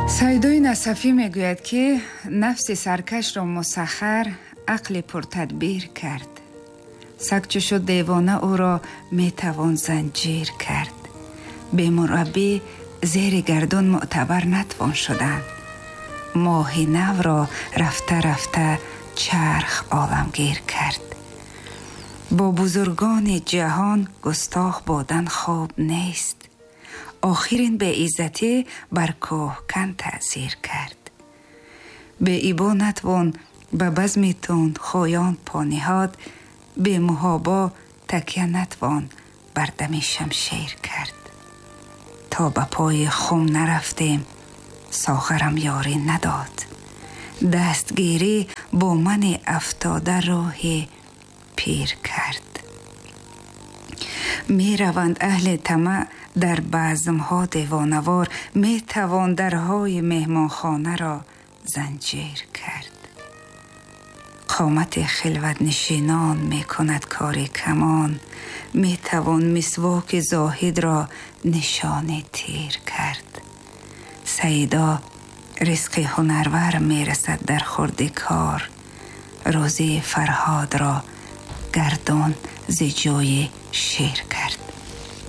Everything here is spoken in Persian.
سیدای نصفی میگوید که نفس سرکش را مسخر عقل پرتدبیر کرد. سگ چو شد دیوانه او را میتوان زنجیر کرد. به مربی زیر گردون معتبر نتوان شدن. ماه نو را رفته رفته چرخ عالمگیر کرد. با بزرگان جهان گستاخ بودن خوب نیست. آخرین به عزتی بر کوهکن تأثیر کرد. به ایبا نتوان به بزمیتون خویان پانهاد. به محابا تکیه نتوان بر دم شمشیر کرد. تا به پای خم نرفتیم ساغرم یاری نداد. دستگیری با من افتاده راه پیر کرد. می روند اهل طمع در بزمها دیوانوار. می توان درهای مهمانخانه را زنجیر کرد. قامت خلوت نشینان می کند کار کمان. می توان مسواک زاهد را نشان تیر کرد. سیدا رزق هنرور می رسد در خورد کار. روزی فرهاد را گردان ز جای شیر کرد.